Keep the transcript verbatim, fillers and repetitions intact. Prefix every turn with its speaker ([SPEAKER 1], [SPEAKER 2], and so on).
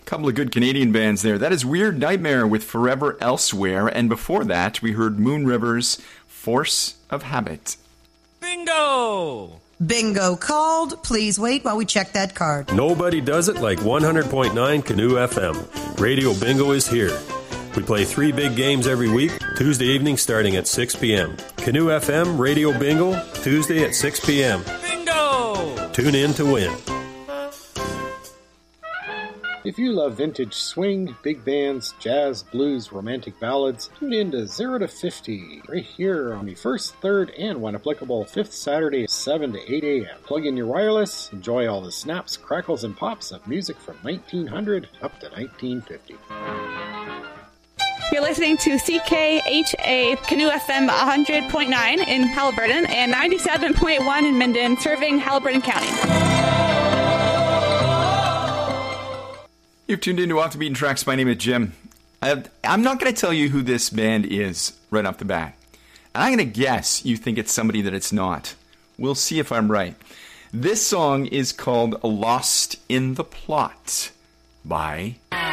[SPEAKER 1] Couple of good Canadian bands there. That is Weird Nightmare with Forever Elsewhere. And before that, we heard Moon River's Force of Habit.
[SPEAKER 2] Bingo!
[SPEAKER 3] Bingo called. Please wait while we check that card.
[SPEAKER 4] Nobody does it like one hundred point nine Canoe F M. Radio Bingo is here. We play three big games every week, Tuesday evening starting at six p.m. Canoe F M Radio Bingo, Tuesday at six p.m.
[SPEAKER 2] Bingo!
[SPEAKER 4] Tune in to win.
[SPEAKER 5] If you love vintage swing, big bands, jazz, blues, romantic ballads, tune in to zero to fifty, right here on the first, third, and when applicable, fifth Saturday, seven to eight a.m. Plug in your wireless, enjoy all the snaps, crackles, and pops of music from nineteen hundred up to nineteen fifty.
[SPEAKER 6] You're listening to C K H A Canoe F M one hundred point nine in Haliburton and ninety-seven point one in Minden, serving Haliburton County.
[SPEAKER 1] You've tuned into Off the Beaten Tracks. My name is Jim. I, I'm not going to tell you who this band is right off the bat. And I'm going to guess you think it's somebody that it's not. We'll see if I'm right. This song is called Lost in the Plot by...